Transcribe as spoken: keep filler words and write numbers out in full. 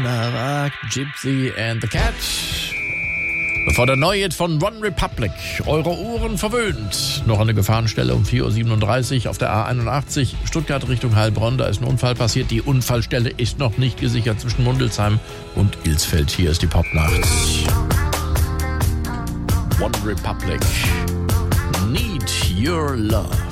Wunderbar, Gypsy and the Cat. Bevor der neue Hit von One Republic eure Ohren verwöhnt. Noch eine Gefahrenstelle um vier Uhr siebenunddreißig auf der A einundachtzig, Stuttgart Richtung Heilbronn. Da ist ein Unfall passiert. Die Unfallstelle ist noch nicht gesichert zwischen Mundelsheim und Ilsfeld. Hier ist die Popnacht. One Republic. Need Your Love.